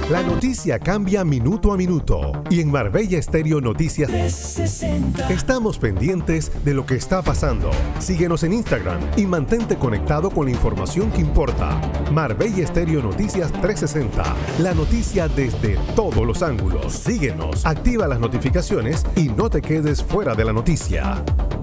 La noticia cambia minuto a minuto y en Marbella Estéreo Noticias 360 estamos pendientes de lo que está pasando. Síguenos en Instagram y mantente conectado con la información que importa. Marbella Estéreo Noticias 360, la noticia desde todos los ángulos. Síguenos, activa las notificaciones y no te quedes fuera de la noticia.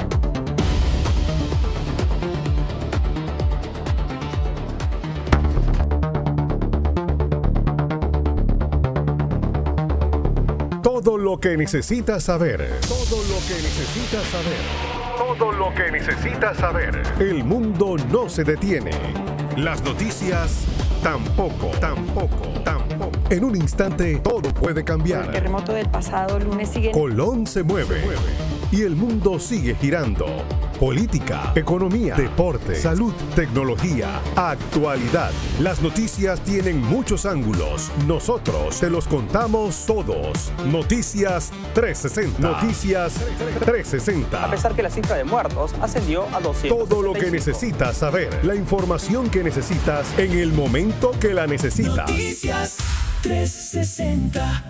Todo lo que necesitas saber. Todo lo que necesitas saber. Todo lo que necesitas saber. El mundo no se detiene. Las noticias tampoco. En un instante todo puede cambiar. El terremoto del pasado lunes sigue. Colón se mueve. Y el mundo sigue girando. Política, economía, deporte, salud, tecnología, actualidad. Las noticias tienen muchos ángulos. Nosotros te los contamos todos. Noticias 360. Noticias 360. A pesar que la cifra de muertos ascendió a 200. Todo lo que necesitas saber. La información que necesitas en el momento que la necesitas. Noticias 360.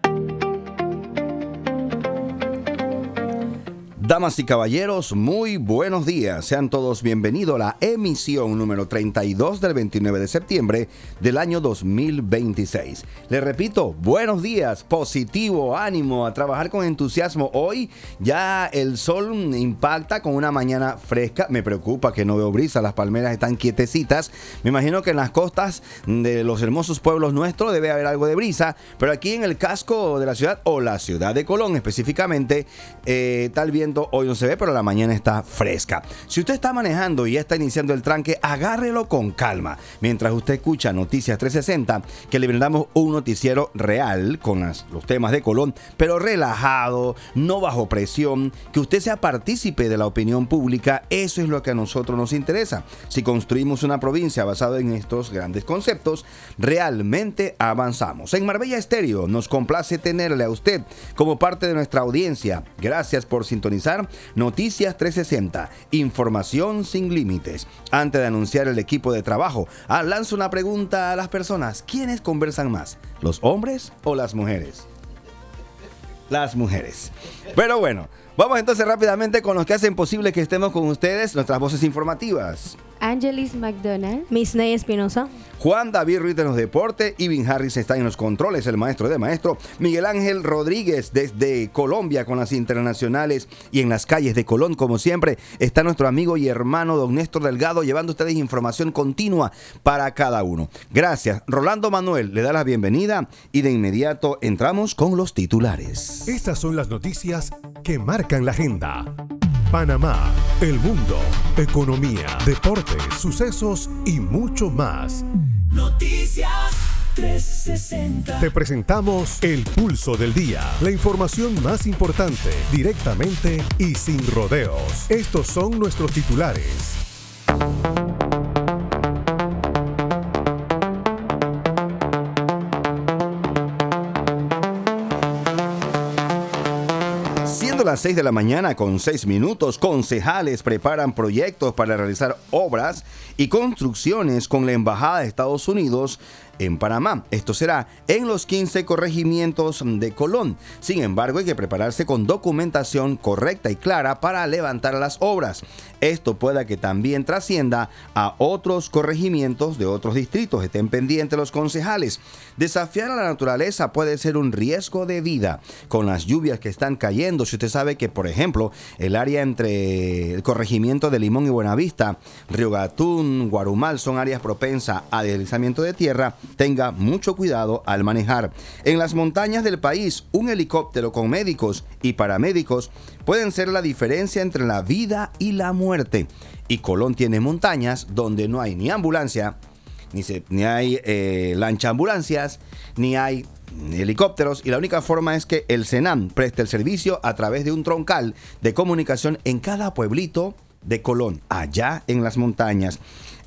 Damas y caballeros, muy buenos días. Sean todos bienvenidos a la emisión número 32 del 29 de septiembre del año 2026. Les repito, buenos días, positivo, ánimo, a trabajar con entusiasmo. Hoy ya el sol impacta con una mañana fresca. Me preocupa que no veo brisa, las palmeras están quietecitas. Me imagino que en las costas de los hermosos pueblos nuestros debe haber algo de brisa, pero aquí en el casco de la ciudad o la ciudad de Colón específicamente, tal viento hoy no se ve, pero la mañana está fresca. Si usted está manejando y ya está iniciando el tranque, agárrelo con calma. Mientras usted escucha Noticias 360, que le brindamos un noticiero real con los temas de Colón, pero relajado, no bajo presión, que usted sea partícipe de la opinión pública. Eso es lo que a nosotros nos interesa. Si construimos una provincia basada en estos grandes conceptos, realmente avanzamos. En Marbella Estéreo nos complace tenerle a usted como parte de nuestra audiencia. Gracias por sintonizar Noticias 360, información sin límites. Antes de anunciar el equipo de trabajo, lanzo una pregunta a las personas. ¿Quiénes conversan más? ¿Los hombres o las mujeres? Las mujeres. Pero bueno, vamos entonces rápidamente con los que hacen posible que estemos con ustedes, nuestras voces informativas. Angelis McDonald, Miss Ney Espinosa, Juan David Ruiz de los deportes, Ivin Harris está en los controles, el maestro de maestro, Miguel Ángel Rodríguez desde Colombia con las internacionales, y en las calles de Colón, como siempre, está nuestro amigo y hermano don Néstor Delgado llevando a ustedes información continua para cada uno. Gracias. Rolando Manuel le da la bienvenida y de inmediato entramos con los titulares. Estas son las noticias que marcan la agenda. Panamá, el mundo, economía, deportes, sucesos y mucho más. Noticias 360. Te presentamos el pulso del día, la información más importante, directamente y sin rodeos. Estos son nuestros titulares. Siendo las 6 de la mañana con 6 minutos, concejales preparan proyectos para realizar obras y construcciones con la Embajada de Estados Unidos en Panamá. Esto será en los 15 corregimientos de Colón. Sin embargo, hay que prepararse con documentación correcta y clara para levantar las obras. Esto pueda que también trascienda a otros corregimientos de otros distritos. Estén pendientes los concejales. Desafiar a la naturaleza puede ser un riesgo de vida con las lluvias que están cayendo. Si usted sabe que, por ejemplo, el área entre el corregimiento de Limón y Buenavista, Río Gatún, Guarumal son áreas propensas a deslizamiento de tierra, tenga mucho cuidado al manejar. En las montañas del país, un helicóptero con médicos y paramédicos pueden ser la diferencia entre la vida y la muerte. Y Colón tiene montañas donde no hay ni ambulancia, ni hay lancha-ambulancias, ni hay helicópteros, y la única forma es que el Senam preste el servicio a través de un troncal de comunicación en cada pueblito de Colón, allá en las montañas.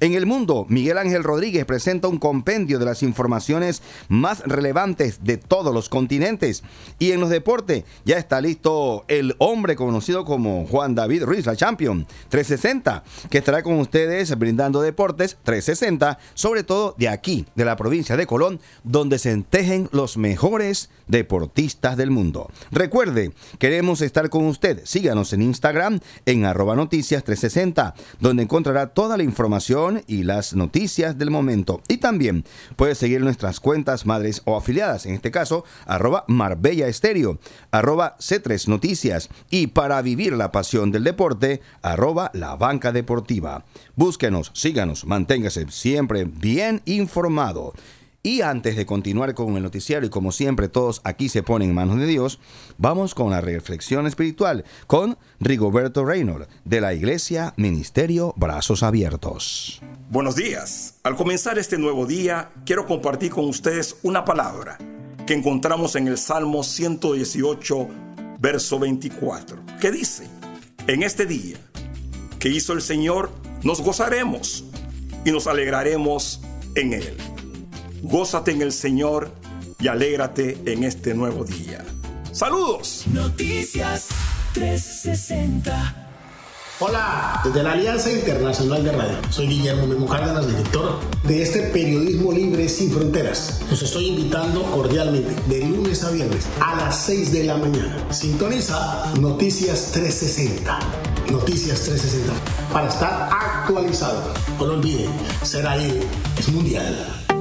En el mundo, Miguel Ángel Rodríguez presenta un compendio de las informaciones más relevantes de todos los continentes. Y en los deportes, ya está listo el hombre conocido como Juan David Ruiz, la Champion 360, que estará con ustedes brindando deportes 360, sobre todo de aquí, de la provincia de Colón, donde se tejen los mejores deportistas del mundo. Recuerde, queremos estar con usted. Síganos en Instagram en @noticias360, donde encontrará toda la información y las noticias del momento. Y también puede seguir nuestras cuentas madres o afiliadas, en este caso, @Marbella Estéreo, @C3 Noticias, y para vivir la pasión del deporte, @La Banca Deportiva. Búsquenos, síganos, manténgase siempre bien informado. Y antes de continuar con el noticiario, y como siempre todos aquí se ponen en manos de Dios, vamos con la reflexión espiritual con Rigoberto Reynolds de la Iglesia Ministerio Brazos Abiertos. Buenos días. Al comenzar este nuevo día, quiero compartir con ustedes una palabra que encontramos en el Salmo 118, verso 24, que dice: en este día que hizo el Señor, nos gozaremos y nos alegraremos en Él. Gózate en el Señor y alégrate en este nuevo día. ¡Saludos! Noticias 360. Hola, desde la Alianza Internacional de Radio. Soy Guillermo Memo Cárdenas, director de este periodismo libre sin fronteras. Los estoy invitando cordialmente de lunes a viernes a las 6 de la mañana. Sintoniza Noticias 360. Noticias 360 para estar actualizado. No lo olviden, ser ahí es mundial.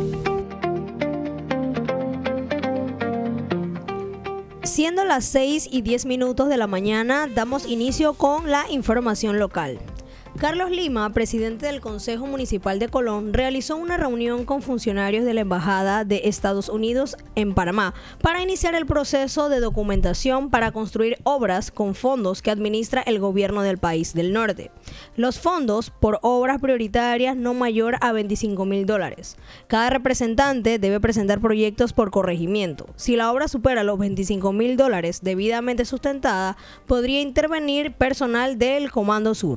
Siendo las 6:10 de la mañana, damos inicio con la información local. Carlos Lima, presidente del Consejo Municipal de Colón, realizó una reunión con funcionarios de la Embajada de Estados Unidos en Panamá para iniciar el proceso de documentación para construir obras con fondos que administra el gobierno del país del norte. Los fondos por obras prioritarias no mayor a $25,000. Cada representante debe presentar proyectos por corregimiento. Si la obra supera los $25,000 debidamente sustentada, podría intervenir personal del Comando Sur.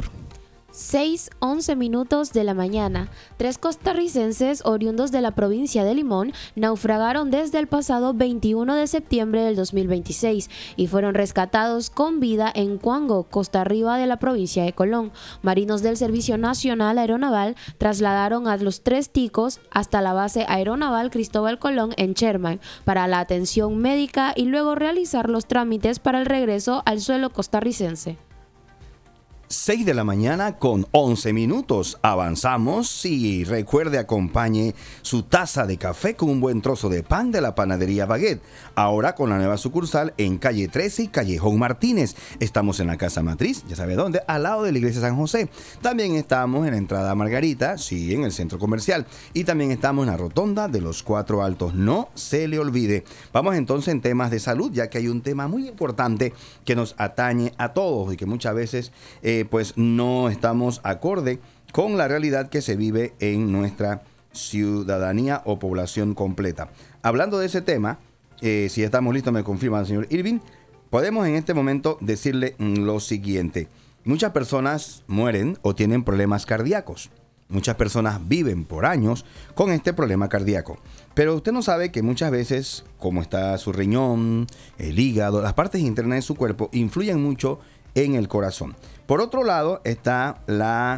6:11 de la mañana. 3 costarricenses oriundos de la provincia de Limón naufragaron desde el pasado 21 de septiembre del 2026 y fueron rescatados con vida en Cuango, costa arriba de la provincia de Colón. Marinos del Servicio Nacional Aeronaval trasladaron a los 3 ticos hasta la base aeronaval Cristóbal Colón en Sherman para la atención médica y luego realizar los trámites para el regreso al suelo costarricense. 6 de la mañana con 11 minutos. Avanzamos y recuerde, acompañe su taza de café con un buen trozo de pan de la panadería Baguette. Ahora con la nueva sucursal en calle 13 y Callejón Martínez. Estamos en la casa matriz, ya sabe dónde, al lado de la iglesia San José. También estamos en la entrada Margarita, sí, en el centro comercial. Y también estamos en la rotonda de los 4 Altos. No se le olvide. Vamos entonces en temas de salud, ya que hay un tema muy importante que nos atañe a todos y que muchas veces pues no estamos acorde con la realidad que se vive en nuestra ciudadanía o población completa. Hablando de ese tema, si estamos listos, me confirma el señor Irving, podemos en este momento decirle lo siguiente. Muchas personas mueren o tienen problemas cardíacos. Muchas personas viven por años con este problema cardíaco. Pero usted no sabe que muchas veces, como está su riñón, el hígado, las partes internas de su cuerpo influyen mucho en el corazón. Por otro lado está las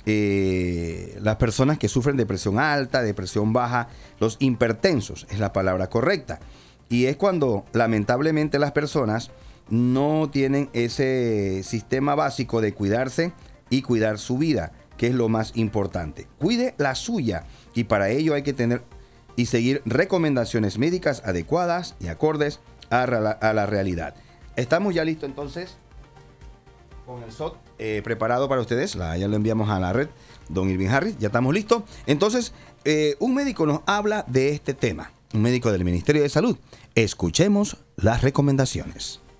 personas que sufren de presión alta, de presión baja, los hipertensos, es la palabra correcta. Y es cuando lamentablemente las personas no tienen ese sistema básico de cuidarse y cuidar su vida, que es lo más importante. Cuide la suya y para ello hay que tener y seguir recomendaciones médicas adecuadas y acordes a la realidad. ¿Estamos ya listos entonces? Con el SOT preparado para ustedes, ya lo enviamos a la red, don Irving Harris, ya estamos listos. Entonces, un médico nos habla de este tema, un médico del Ministerio de Salud. Escuchemos las recomendaciones.